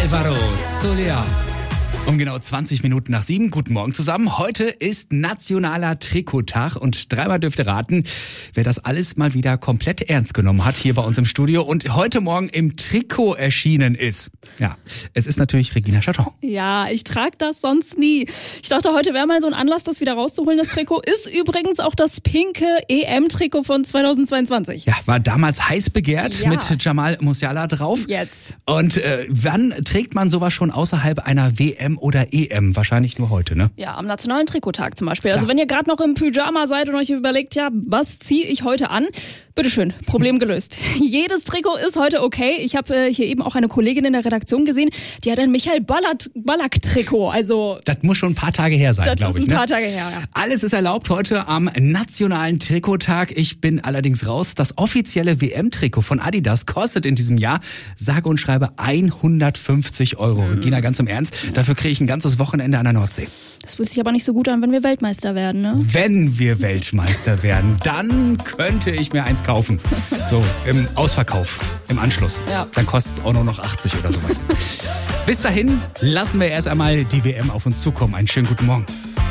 Alvaro Soler. Um genau 20 Minuten nach 7. Guten Morgen zusammen. Heute ist nationaler Trikottag und dreimal dürft ihr raten, wer das alles mal wieder komplett ernst genommen hat hier bei uns im Studio und heute Morgen im Trikot erschienen ist. Ja, es ist natürlich Regina Chaton. Ja, ich trage das sonst nie. Ich dachte, heute wäre mal so ein Anlass, das wieder rauszuholen. Das Trikot ist übrigens auch das pinke EM-Trikot von 2022. Ja, war damals heiß begehrt mit Jamal Musiala drauf. Yes. Und wann trägt man sowas schon außerhalb einer WM oder EM? Wahrscheinlich nur heute, ne? Ja, am nationalen Trikottag zum Beispiel. Also wenn ihr gerade noch im Pyjama seid und euch überlegt, ja, was ziehe ich heute an? Bitteschön, Problem gelöst. Jedes Trikot ist heute okay. Ich habe hier eben auch eine Kollegin in der Redaktion gesehen, die hat ein Michael Ballack-Trikot. Also das muss schon ein paar Tage her sein, glaube ich. Das ist ein paar Tage her, ja. Alles ist erlaubt heute am nationalen Trikottag. Ich bin allerdings raus. Das offizielle WM-Trikot von Adidas kostet in diesem Jahr sage und schreibe 150 €. Regina, ganz im Ernst, dafür kriege ich ein ganzes Wochenende an der Nordsee. Das fühlt sich aber nicht so gut an, wenn wir Weltmeister werden, ne? Wenn wir Weltmeister werden, dann könnte ich mir eins kaufen. So, im Ausverkauf, im Anschluss. Ja. Dann kostet es auch nur noch 80 oder sowas. Bis dahin lassen wir erst einmal die WM auf uns zukommen. Einen schönen guten Morgen.